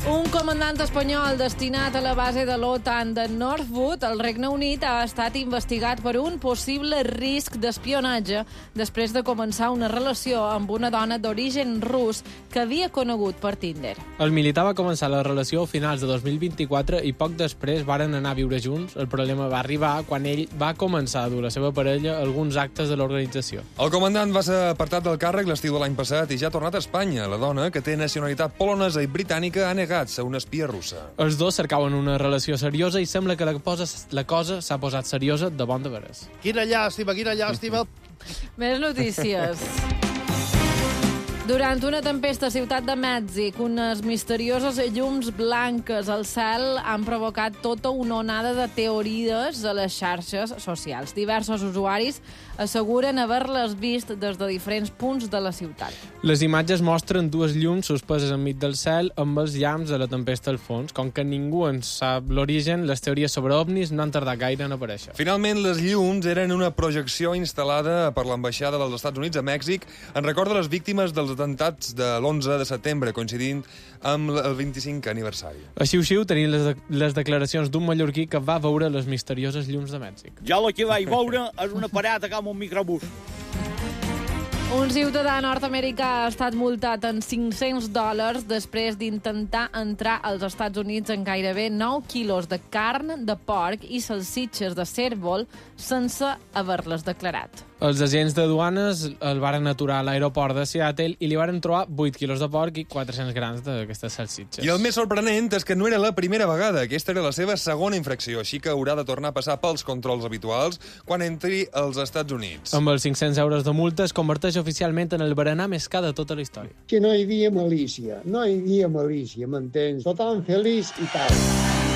Un comandant espanyol destinat a la base de l'OTAN de Northwood, al Regne Unit, ha estat investigat per un possible risc d'espionatge després de començar una relació amb una dona d'origen rus que havia conegut per Tinder. El militar va començar la relació a finals de 2024 i poc després varen anar a viure junts. El problema va arribar quan ell va començar a dur la seva parella a alguns actes de l'organització. El comandant va ser apartat del càrrec l'estiu de l'any passat i ja ha tornat a Espanya. La dona, que té nacionalitat polonesa i britànica, ha negat ser una espia russa. Els dos cercaven una relació seriosa i sembla que la cosa s'ha posat seriosa de bon de veres. Quina llàstima, quina llàstima. Més notícies. Durant una tempesta a Ciutat de Mèxic, unes misterioses llums blanques al cel han provocat tota una onada de teories a les xarxes socials. Diversos usuaris asseguren haver-les vist des de diferents punts de la ciutat. Les imatges mostren dues llums suspeses enmig del cel amb els llamps de la tempesta al fons. Com que ningú en sap l'origen, les teories sobre ovnis no han tardat gaire en aparèixer. Finalment, les llums eren una projecció instal·lada per l'ambaixada dels Estats Units a Mèxic en record de les víctimes dels atentats de l'11 de setembre, coincidint amb el 25 aniversari. A Xiu-Xiu tenim les declaracions d'un mallorquí que va veure les misterioses llums de Mèxic. Jo el que vaig veure és una parada com un microbús. Un ciutadà nord-americà ha estat multat en $500 després d'intentar entrar als Estats Units amb gairebé 9 quilos de carn de porc i salsitxes de cérvol sense haver-les declarat. Els agents de duanes el varen aturar a l'aeroport de Seattle i li varen trobar 8 quilos de porc i 400 grams d'aquestes salsitxes. I el més sorprenent és que no era la primera vegada. Aquesta era la seva segona infracció, així que haurà de tornar a passar pels controls habituals quan entri als Estats Units. Amb els 500 euros de multa es converteix oficialment en el berenar més car de tota la història. Que no hi havia malícia, m'entens? Tothom feliç i tal.